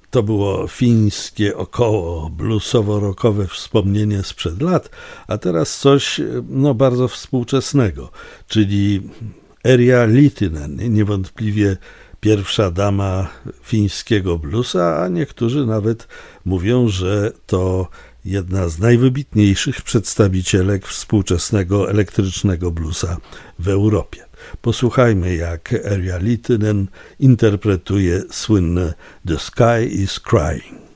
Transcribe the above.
To było fińskie około bluesowo-rockowe wspomnienie sprzed lat, a teraz coś bardzo współczesnego, czyli Erja Littinen, niewątpliwie pierwsza dama fińskiego bluesa, a niektórzy nawet mówią, że to jedna z najwybitniejszych przedstawicielek współczesnego elektrycznego bluesa w Europie. Posłuchajmy, jak Erja Littinen interpretuje słynne The Sky is Crying.